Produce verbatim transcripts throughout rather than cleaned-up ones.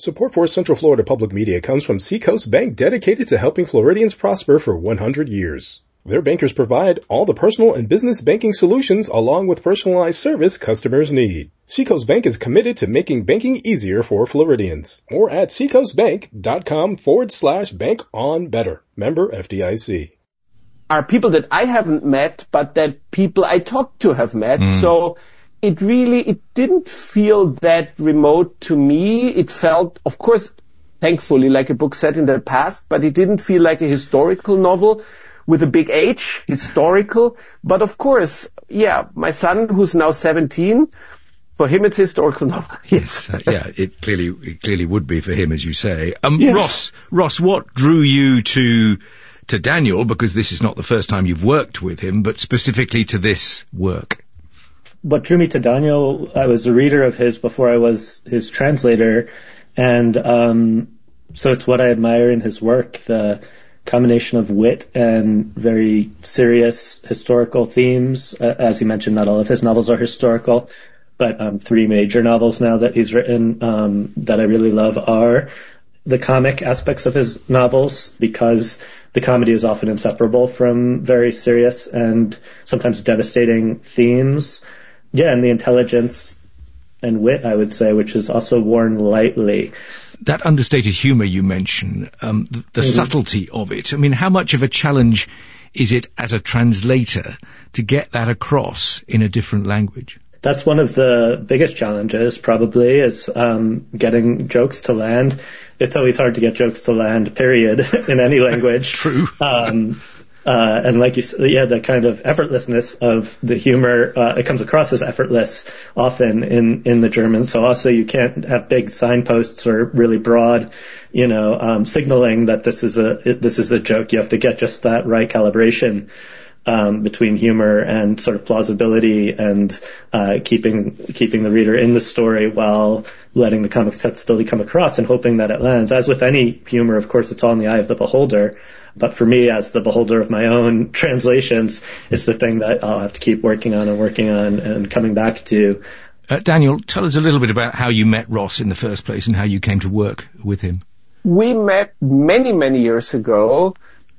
Support for Central Florida Public Media comes from Seacoast Bank, dedicated to helping Floridians prosper for one hundred years. Their bankers provide all the personal and business banking solutions along with personalized service customers need. Seacoast Bank is committed to making banking easier for Floridians. More at seacoastbank.com forward slash bank on better. Member F D I C. Are people that I haven't met, but that people I talked to have met. Mm. So it really, it didn't feel that remote to me. It felt, of course, thankfully, like a book set in the past, but it didn't feel like a historical novel with a big H, historical. But of course, yeah, my son, who's now seventeen, for him it's a historical novel. Yes, uh, yeah, it clearly it clearly would be for him, as you say. Um, yes. Ross, Ross, what drew you to to Daniel? Because this is not the first time you've worked with him, but specifically to this work. What drew me to Daniel, I was a reader of his before I was his translator, and um, so it's what I admire in his work, the combination of wit and very serious historical themes. Uh, as he mentioned, not all of his novels are historical, but um, three major novels now that he's written um, that I really love are the comic aspects of his novels, because the comedy is often inseparable from very serious and sometimes devastating themes. Yeah, and the intelligence and wit, I would say, which is also worn lightly. That understated humour you mention, um, the, the mm-hmm. subtlety of it. I mean, how much of a challenge is it as a translator to get that across in a different language? That's one of the biggest challenges, probably, is um, getting jokes to land. It's always hard to get jokes to land, period, in any language. True. Um, uh, and like you said, yeah, the kind of effortlessness of the humor, uh, it comes across as effortless often in, in the German. So also you can't have big signposts or really broad, you know, um, signaling that this is a, this is a joke. You have to get just that right calibration Um, between humor and sort of plausibility and uh, keeping keeping the reader in the story while letting the comic sensibility come across and hoping that it lands. As with any humor, of course, it's all in the eye of the beholder. But for me, as the beholder of my own translations, it's the thing that I'll have to keep working on and working on and coming back to. Uh, Daniel, tell us a little bit about how you met Ross in the first place and how you came to work with him. We met many, many years ago,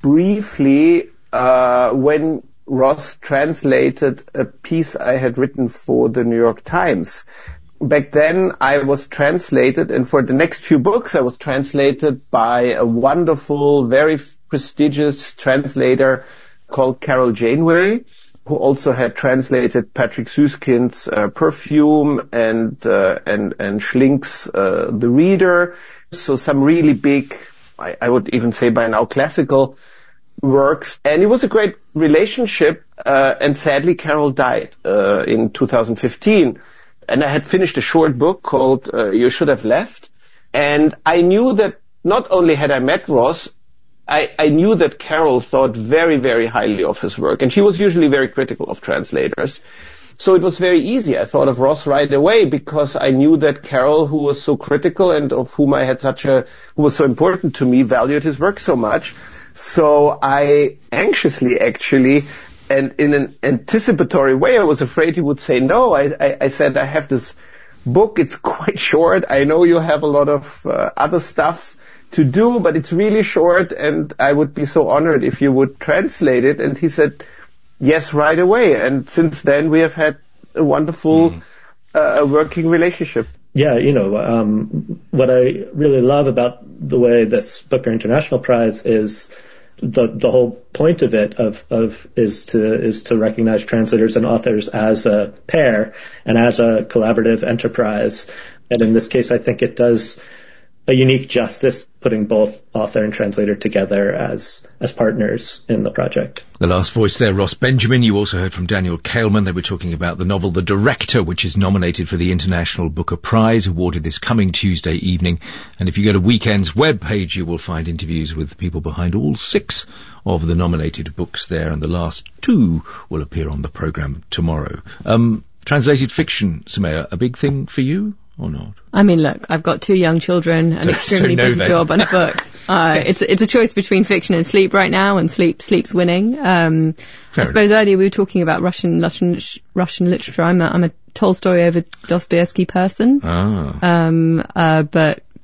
briefly, Uh, when Ross translated a piece I had written for the New York Times. Back then I was translated, and for the next few books I was translated by a wonderful, very prestigious translator called Carol Janeway, who also had translated Patrick Süskind's uh, Perfume and, uh, and, and Schlink's uh, The Reader. So some really big, I, I would even say by now classical works, and it was a great relationship, uh, and sadly Carol died uh, in two thousand fifteen, and I had finished a short book called uh, You Should Have Left, and I knew that not only had I met Ross, I, I knew that Carol thought very, very highly of his work, and she was usually very critical of translators. So it was very easy. I thought of Ross right away because I knew that Carol, who was so critical and of whom I had such a, who was so important to me, valued his work so much. So I anxiously, actually, and in an anticipatory way, I was afraid he would say no. I, I, I said, I have this book. It's quite short. I know you have a lot of uh, other stuff to do, but it's really short, and I would be so honored if you would translate it. And he said yes right away. And since then, we have had a wonderful mm. uh, working relationship. Yeah, you know, um, what I really love about the way this Booker International Prize is the the whole point of it of of is to is to recognize translators and authors as a pair and as a collaborative enterprise. And in this case, I think it does a unique justice putting both author and translator together as as partners in the project. The last voice there, Ross Benjamin. You also heard from Daniel Kehlmann. They were talking about the novel The Director, which is nominated for the International Booker Prize, awarded this coming Tuesday evening. And if you go to Weekend's webpage, you will find interviews with the people behind all six of the nominated books there, and the last two will appear on the programme tomorrow. Um, translated fiction, Soumaya, a big thing for you? Or not? I mean, look, I've got two young children, an so, extremely so no busy then. job and a book. Uh, it's it's a choice between fiction and sleep right now, and sleep sleep's winning. Um, I suppose enough. Earlier we were talking about Russian Russian Russian literature. I'm a, I'm a Tolstoy over Dostoevsky person. Ah. Um, uh, but